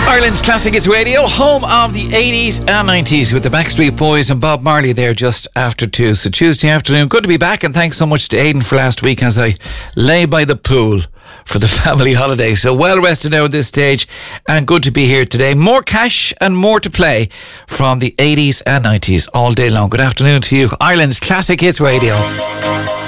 Ireland's Classic Hits Radio, home of the 80s and 90s with the Backstreet Boys and Bob Marley there just after 2. So Tuesday afternoon, good to be back, and thanks so much to Aidan for last week as I lay by the pool for the family holiday. So well rested now at this stage, and good to be here today. More cash and more to play from the 80s and 90s all day long. Good afternoon to you. Ireland's Classic Hits Radio.